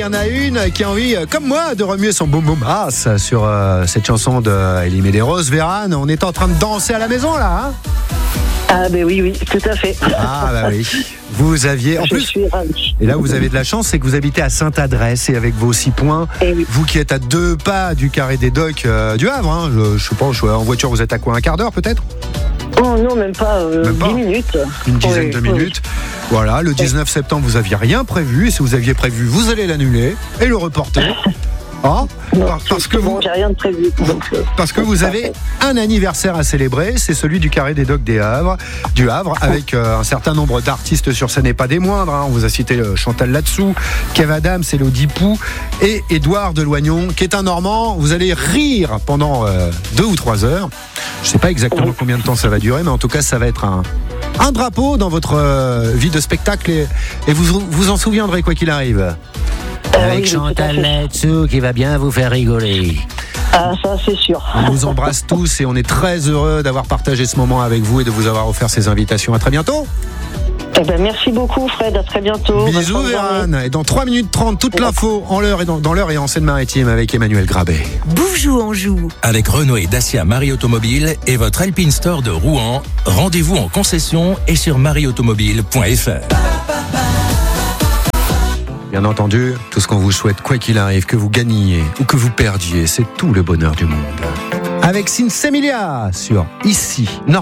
y en a une qui a envie, comme moi, de remuer son boum boum bass sur cette chanson de Elie Medeiros. Vérane, on est en train de danser à la maison là, hein? Ah ben oui, tout à fait. Ah bah oui. Vous aviez, en Je plus, suis ravie. et là vous avez de la chance, c'est que vous habitez à Sainte-Adresse et avec vos 6 points, Oui. vous qui êtes à 2 pas du carré des docks du Havre, hein, je sais pas, en voiture vous êtes à quoi, un quart d'heure peut-être? Oh non, même pas, 10 minutes. Une dizaine de Oui. minutes. Voilà, le 19 septembre, vous aviez rien prévu. Et si vous aviez prévu, vous allez l'annuler et le reporter. Ah, Non, parce que bon, j'ai rien de prévu. parce que vous avez un anniversaire à célébrer, c'est celui du carré des docks du Havre, avec un certain nombre d'artistes sur scène et pas des moindres. Hein. On vous a cité Chantal Latsou, Kev Adams, Elodie Pou et Édouard Deloignon, qui est un Normand. Vous allez rire pendant 2 ou 3 heures. Je ne sais pas exactement combien de temps ça va durer, mais en tout cas, ça va être un drapeau dans votre vie de spectacle et vous vous en souviendrez quoi qu'il arrive. Avec oui, Chantal tout à fait. Latsou qui va bien vous faire rigoler. Ah, ça c'est sûr. On vous embrasse tous et on est très heureux d'avoir partagé ce moment avec vous et de vous avoir offert ces invitations. À très bientôt. Eh ben, merci beaucoup Fred, à très bientôt. Bonne Bisous fin de journée. Vérane. Et dans 3 minutes 30, toute l'info en l'heure et dans l'heure et en Seine-Maritime avec Emmanuel Grabet. Bouvejou Anjou. Avec Renault et Dacia Marie Automobile et votre Alpine Store de Rouen, rendez-vous en concession et sur marieautomobile.fr. Bien entendu, tout ce qu'on vous souhaite, quoi qu'il arrive, que vous gagniez ou que vous perdiez, c'est tout le bonheur du monde. Avec Sinsemilia sur Ici, Nord.